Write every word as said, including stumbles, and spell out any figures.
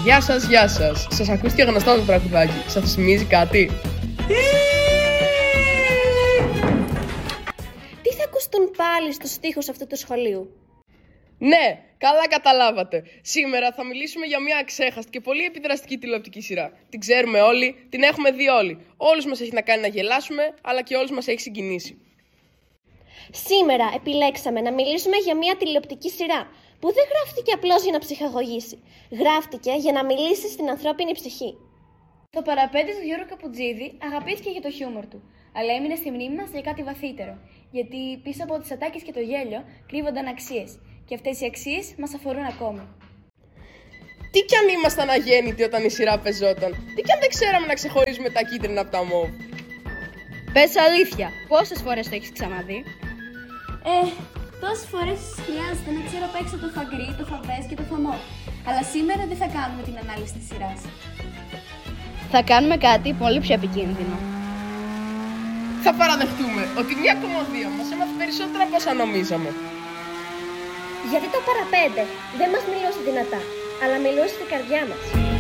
Γεια σας, γεια σας. Σας ακούστηκε γνωστό το τραγουδάκι. Σας θυμίζει κάτι? Τι θα ακουστούν πάλι στους στίχους αυτού του σχολείου? Ναι, καλά καταλάβατε. Σήμερα θα μιλήσουμε για μια αξέχαστη και πολύ επιδραστική τηλεοπτική σειρά. Την ξέρουμε όλοι, την έχουμε δει όλοι. Όλους μας έχει να κάνει να γελάσουμε, αλλά και όλους μας έχει συγκινήσει. Σήμερα επιλέξαμε να μιλήσουμε για μια τηλεοπτική σειρά που δεν γράφτηκε απλώς για να ψυχαγωγήσει. Γράφτηκε για να μιλήσει στην ανθρώπινη ψυχή. Το παραπέντε του Γιώργου Καπουτζίδη αγαπήθηκε για το χιούμορ του, αλλά έμεινε στη μνήμη μας για κάτι βαθύτερο. Γιατί πίσω από τις ατάκες και το γέλιο κρύβονταν αξίες. Και αυτές οι αξίες μας αφορούν ακόμη. Τι κι αν ήμασταν αγέννητοι όταν η σειρά πεζόταν, τι κι αν δεν ξέραμε να ξεχωρίζουμε τα κίτρινα από τα μόβ. Πες αλήθεια, πόσες φορές το έχεις ξαναδεί? Ε, τόσες φορές χρειάζεται να ξέρω απ' έξω το φαγκρί, το φαβές και το φαμό. Αλλά σήμερα δεν θα κάνουμε την ανάλυση της σειράς. Θα κάνουμε κάτι πολύ πιο επικίνδυνο. Θα παραδεχτούμε ότι μια κομμωδία μας έμαθε περισσότερα από όσα νομίζαμε. Γιατί το παραπέντε δεν μας μιλούσε δυνατά, αλλά μιλούσε στην καρδιά μας.